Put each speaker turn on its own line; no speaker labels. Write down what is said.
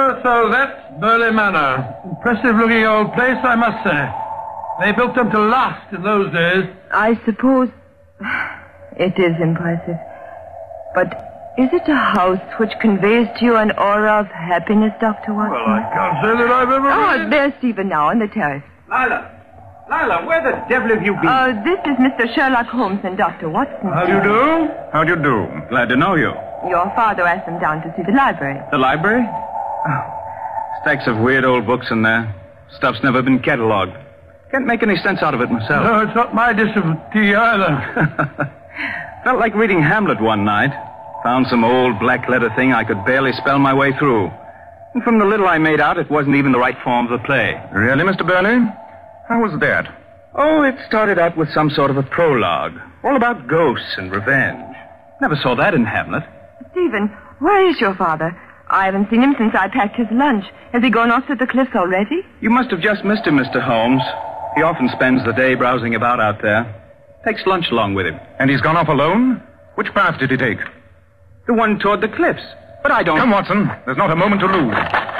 So that's Burley Manor. Impressive-looking old place, I must say. They built them to last in those days.
I suppose it is impressive. But is it a house which conveys to you an aura of happiness, Dr. Watson?
Well, I can't say that I've ever...
Oh, there's Stephen now on the terrace.
Lila, where the devil have you been?
This is Mr. Sherlock Holmes and Dr. Watson.
How do you do?
How do you do? Glad to know you.
Your father asked them down to see the library.
The library? Oh, stacks of weird old books in there. Stuff's never been catalogued. Can't make any sense out of it myself.
No, it's not my dish of tea either.
Felt like reading Hamlet one night. Found some old black letter thing I could barely spell my way through. And from the little I made out, it wasn't even the right form of the play.
Really, Mr. Burley? How was that?
Oh, it started out with some sort of a prologue. All about ghosts and revenge. Never saw that in Hamlet.
Stephen, where is your father? I haven't seen him since I packed his lunch. Has he gone off to the cliffs already?
You must have just missed him, Mr. Holmes. He often spends the day browsing about out there. Takes lunch along with him.
And he's gone off alone? Which path did he take?
The one toward the cliffs. But I don't...
Come, Watson. There's not a moment to lose.